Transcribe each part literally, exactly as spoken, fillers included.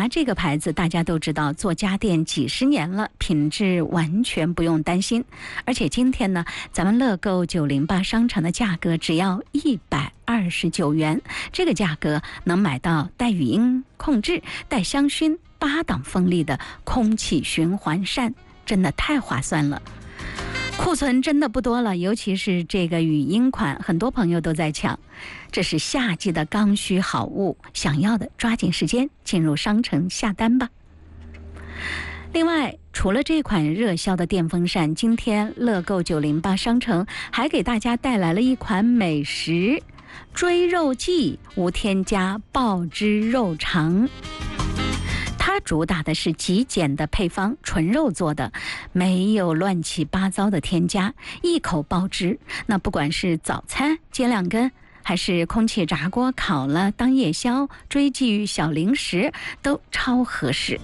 达这个牌子大家都知道，做家电几十年了，品质完全不用担心。而且今天呢，咱们乐购九零八商城的价格只要一百二十九元，这个价格能买到带语音控制、带香薰、八档风力的空气循环扇，真的太划算了。库存真的不多了，尤其是这个语音款，很多朋友都在抢。这是夏季的刚需好物，想要的抓紧时间进入商城下单吧。另外，除了这款热销的电风扇，今天乐购九零八商城还给大家带来了一款美食追肉记无添加爆汁肉肠。它主打的是极简的配方，纯肉做的，没有乱七八糟的添加，一口爆汁。那不管是早餐煎两根，还是空气炸锅烤了当夜宵，追剧小零食都超合适。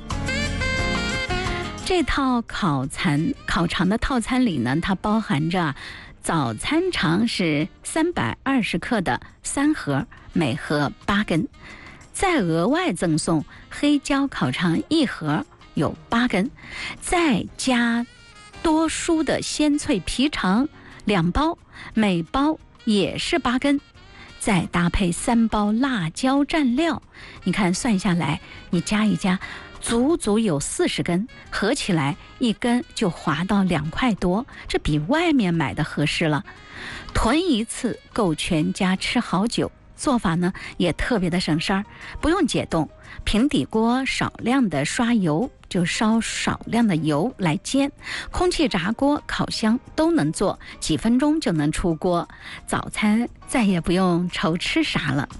这套烤肠烤肠的套餐里呢，它包含着早餐肠是三百二十克的三盒，每盒八根。再额外赠送黑椒烤肠一盒，有八根，再加多蔬的鲜脆皮肠两包，每包也是八根，再搭配三包辣椒蘸料，你看算下来，你加一加，足足有四十根，合起来一根就划到两块多，这比外面买的合适了。囤一次够全家吃好久。做法呢也特别的省事儿，不用解冻，平底锅少量的刷油，就烧少量的油来煎，空气炸锅、烤箱都能做，几分钟就能出锅，早餐再也不用愁吃啥了。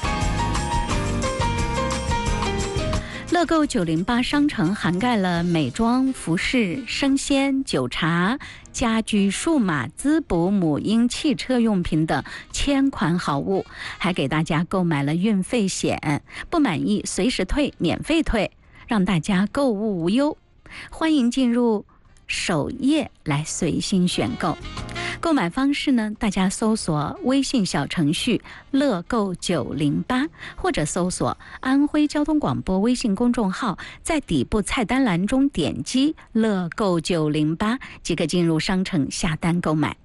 乐购九零八商城涵盖了美妆、服饰、生鲜、酒茶、家居、数码、滋补、母婴、汽车用品等千款好物，还给大家购买了运费险，不满意随时退，免费退，让大家购物无忧。欢迎进入首页来随心选购。购买方式呢，大家搜索微信小程序乐购九零八，或者搜索安徽交通广播微信公众号，在底部菜单栏中点击乐购九零八即可进入商城下单购买。